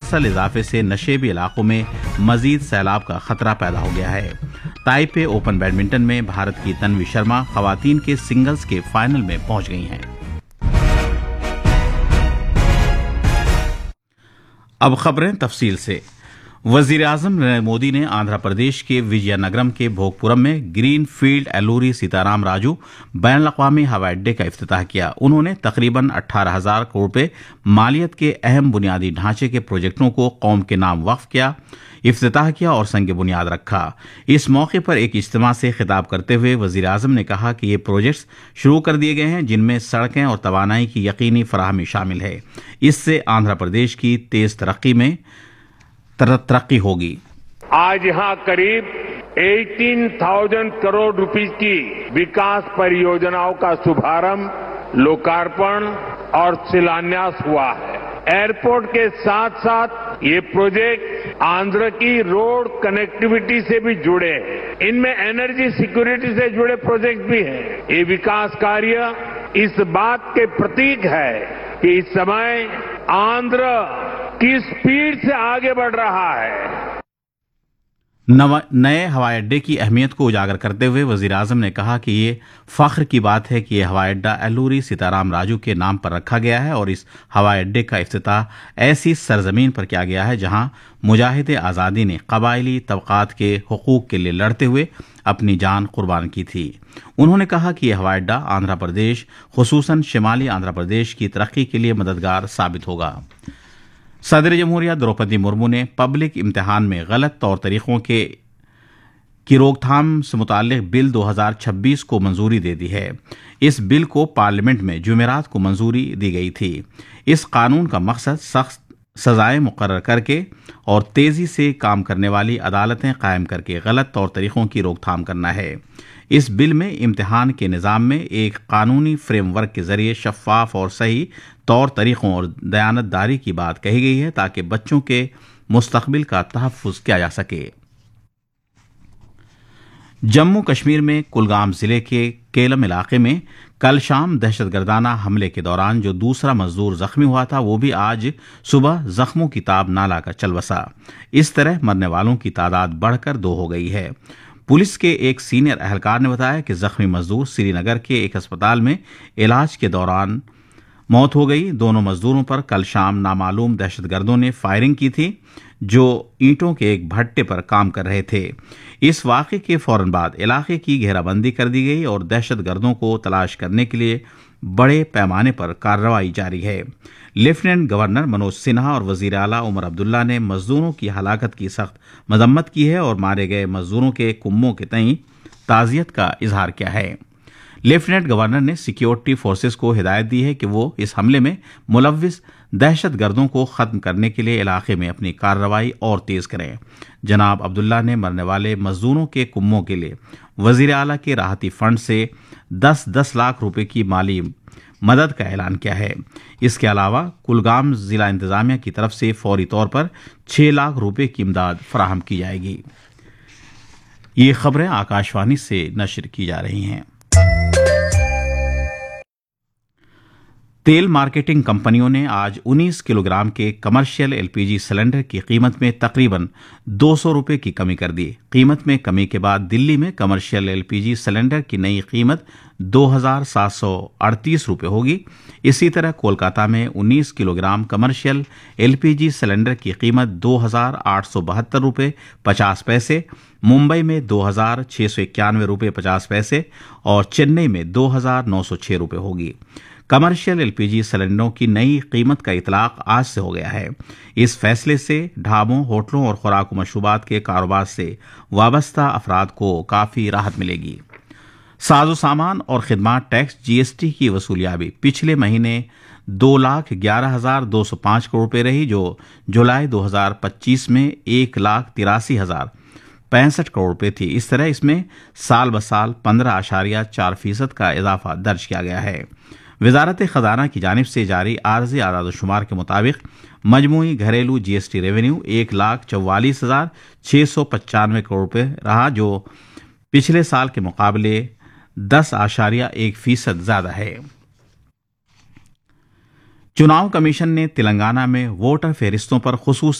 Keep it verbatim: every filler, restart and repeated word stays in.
مسلسل اضافے سے نشیبی علاقوں میں مزید سیلاب کا خطرہ پیدا ہو گیا ہے۔ تائپے اوپن بیڈمنٹن میں بھارت کی تنوی شرما خواتین کے سنگلز کے فائنل میں پہنچ گئی ہیں۔ اب خبریں تفصیل سے۔ وزیر اعظم نریندر مودی نے آندھرا پردیش کے وجے نگرم کے بھوگپورم میں گرین فیلڈ ایلوری سیتارام راجو بین الاقوامی ہوائی اڈے کا افتتاح کیا۔ انہوں نے تقریباً اٹھارہ ہزار کروڑ روپے مالیت کے اہم بنیادی ڈھانچے کے پروجیکٹوں کو قوم کے نام وقف کیا افتتاح کیا اور سنگ بنیاد رکھا۔ اس موقع پر ایک اجتماع سے خطاب کرتے ہوئے وزیر اعظم نے کہا کہ یہ پروجیکٹس شروع کر دیے گئے ہیں جن میں سڑکیں اور توانائی کی یقینی فراہمی شامل ہے۔ اس سے آندھرا پردیش کی تیز ترقی میں ترقی ہوگی۔ آج یہاں قریب اٹھارہ ہزار کروڑ روپیز کی وکاس پریوجناؤں کا شبھارمبھ، لوکارپن اور شلانیاس ہوا ہے۔ ایئرپورٹ کے ساتھ ساتھ یہ پروجیکٹ آندھرا کی روڈ کنیکٹیویٹی سے بھی جڑے ہیں۔ ان میں انرجی سیکورٹی سے جڑے پروجیکٹ بھی ہیں۔ یہ وکاس کاریہ اس بات کے پرتیک ہے کہ اس سمے آندھرا کس سپیڈ سے آگے بڑھ رہا ہے۔ نئے ہوائی اڈے کی اہمیت کو اجاگر کرتے ہوئے وزیر اعظم نے کہا کہ یہ فخر کی بات ہے کہ یہ ہوائی اڈہ ایلوری سیتارام راجو کے نام پر رکھا گیا ہے اور اس ہوائی اڈے کا افتتاح ایسی سرزمین پر کیا گیا ہے جہاں مجاہد آزادی نے قبائلی طبقات کے حقوق کے لیے لڑتے ہوئے اپنی جان قربان کی تھی۔ انہوں نے کہا کہ یہ ہوائی اڈہ آندھرا پردیش خصوصاً شمالی آندھرا پردیش کی ترقی کے لیے مددگار ثابت ہوگا۔ صدر جمہوریہ دروپدی مرمو نے پبلک امتحان میں غلط طور طریقوں کے کی روک تھام سے متعلق بل دو ہزار چھبیس کو منظوری دے دی ہے۔ اس بل کو پارلیمنٹ میں جمعرات کو منظوری دی گئی تھی۔ اس قانون کا مقصد سخت سزائیں مقرر کر کے اور تیزی سے کام کرنے والی عدالتیں قائم کر کے غلط طور طریقوں کی روک تھام کرنا ہے۔ اس بل میں امتحان کے نظام میں ایک قانونی فریم ورک کے ذریعے شفاف اور صحیح طور طریقوں اور دیانتداری کی بات کہی گئی ہے تاکہ بچوں کے مستقبل کا تحفظ کیا جا سکے۔ جموں کشمیر میں کلگام ضلع کے کیلم علاقے میں کل شام دہشت گردانہ حملے کے دوران جو دوسرا مزدور زخمی ہوا تھا وہ بھی آج صبح زخموں کی تاب نہ لا کر چل بسا۔ اس طرح مرنے والوں کی تعداد بڑھ کر دو ہو گئی ہے۔ پولیس کے ایک سینئر اہلکار نے بتایا کہ زخمی مزدور سری نگر کے ایک اسپتال میں علاج کے دوران موت ہو گئی۔ دونوں مزدوروں پر کل شام نامعلوم دہشت گردوں نے فائرنگ کی تھی جو اینٹوں کے ایک بھٹے پر کام کر رہے تھے۔ اس واقعے کے فوراً بعد علاقے کی گھیرا بندی کر دی گئی اور دہشت گردوں کو تلاش کرنے کے لیے بڑے پیمانے پر کارروائی جاری ہے۔ لیفٹیننٹ گورنر منوج سنہا اور وزیر اعلیٰ عمر عبداللہ نے مزدوروں کی ہلاکت کی سخت مذمت کی ہے اور مارے گئے مزدوروں کے کنبوں کے تئیں تعزیت کا اظہار کیا ہے۔ لیفٹیننٹ گورنر نے سیکیورٹی فورسز کو ہدایت دی ہے کہ وہ اس حملے میں ملوث دہشت گردوں کو ختم کرنے کے لیے علاقے میں اپنی کارروائی اور تیز کریں۔ جناب عبداللہ نے مرنے والے مزدوروں کے کنبوں کے لیے وزیر اعلیٰ کے راحتی فنڈ سے دس دس لاکھ روپے کی مالی مدد کا اعلان کیا ہے۔ اس کے علاوہ کلگام ضلع انتظامیہ کی طرف سے فوری طور پر چھ لاکھ روپے کی امداد فراہم کی جائے گی۔ یہ خبریں آکاشوانی سے نشر کی جا رہی ہیں۔ تیل مارکیٹنگ کمپنیوں نے آج انیس کلو گرام کے commercial L P G cylinder کی قیمت میں تقریباً دو سو روپے کی کمی کر دی۔ قیمت میں کمی کے بعد دلی میں commercial L P G cylinder کی نئی قیمت دو ہزار سات سو اڑتیس روپے ہوگی۔ اسی طرح کولکاتہ میں انیس kilo gram commercial L P G cylinder کی قیمت دو ہزار آٹھ سو بہتر روپے پچاس پیسے، ممبئی میں دو ہزار چھ سو اکیانوے روپے پچاس پیسے اور چنئی میں دو ہزار نو سو چھ روپے ہوگی۔ کمرشل ایل پی جی سلنڈروں کی نئی قیمت کا اطلاق آج سے ہو گیا ہے۔ اس فیصلے سے ڈھابوں، ہوٹلوں اور خوراک و مشروبات کے کاروبار سے وابستہ افراد کو کافی راحت ملے گی۔ ساز و سامان اور خدمات ٹیکس جی ایس ٹی کی وصولیابی پچھلے مہینے دو لاکھ گیارہ ہزار دو سو پانچ کروڑ روپے رہی جو جولائی دو ہزار پچیس میں ایک لاکھ تراسی ہزار پینسٹھ کروڑ روپے تھی۔ اس طرح اس میں سال بسال پندرہ اشاریہ چار فیصد کا اضافہ درج کیا گیا ہے۔ وزارت خزانہ کی جانب سے جاری عارضی اعداد و شمار کے مطابق مجموعی گھریلو جی ایس ٹی ریونیو ایک لاکھ چوالیس ہزار چھ سو پچانوے کروڑ روپے رہا جو پچھلے سال کے مقابلے دس اشاریہ ایک فیصد زیادہ ہے۔ چناؤ کمیشن نے تلنگانہ میں ووٹر فہرستوں پر خصوصی